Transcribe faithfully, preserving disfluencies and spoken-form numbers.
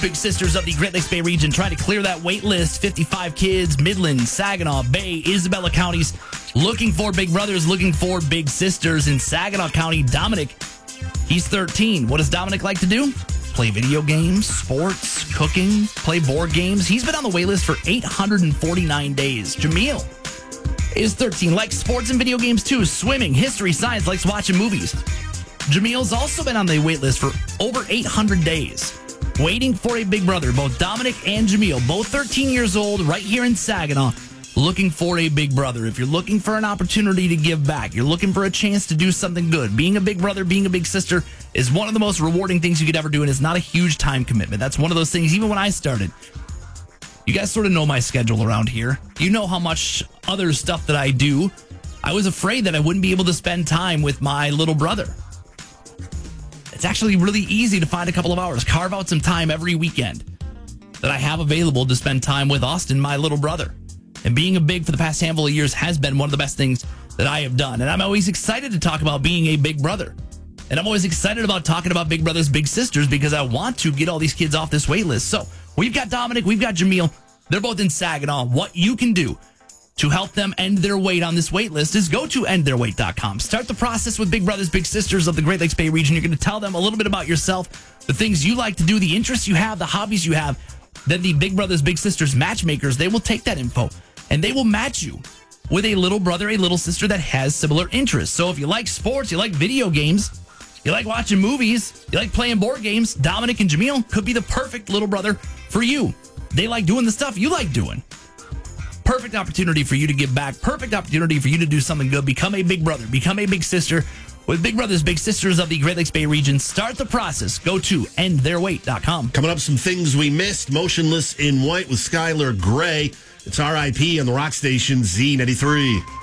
Big Sisters of the Great Lakes Bay region trying to clear that wait list. fifty-five kids, Midland, Saginaw, Bay, Isabella counties looking for big brothers, looking for big sisters. In Saginaw County, Dominic, he's thirteen. What does Dominic like to do? Play video games, sports, cooking, play board games. He's been on the wait list for eight hundred forty-nine days. Jameel is thirteen, likes sports and video games too. Swimming, history, science, likes watching movies. Jameel's also been on the wait list for over eight hundred days. Waiting for a big brother. Both Dominic and Jameel, both thirteen years old, right here in Saginaw, looking for a big brother. If you're looking for an opportunity to give back, you're looking for a chance to do something good, being a big brother, being a big sister is one of the most rewarding things you could ever do, and it's not a huge time commitment. That's one of those things, even when I started. You guys sort of know my schedule around here. You know how much other stuff that I do. I was afraid that I wouldn't be able to spend time with my little brother. It's actually really easy to find a couple of hours, carve out some time every weekend that I have available to spend time with Austin, my little brother. And being a big for the past handful of years has been one of the best things that I have done. And I'm always excited to talk about being a big brother. And I'm always excited about talking about big brothers, big sisters, because I want to get all these kids off this wait list. So we've got Dominic, we've got Jameel. They're both in Saginaw. What you can do to help them end their wait on this wait list is go to end their wait dot com. Start the process with big brothers, big sisters of the Great Lakes Bay region. You're going to tell them a little bit about yourself, the things you like to do, the interests you have, the hobbies you have. Then the big brothers, big sisters matchmakers, they will take that info and they will match you with a little brother, a little sister that has similar interests. So if you like sports, you like video games, you like watching movies, you like playing board games, Dominic and Jameel could be the perfect little brother for you. They like doing the stuff you like doing. Perfect opportunity for you to give back. Perfect opportunity for you to do something good. Become a big brother. Become a big sister with Big Brothers, Big Sisters of the Great Lakes Bay region. Start the process. Go to end their wait dot com. Coming up, some things we missed. Motionless in White with Skylar Gray. It's R I P on the rock station Z ninety-three.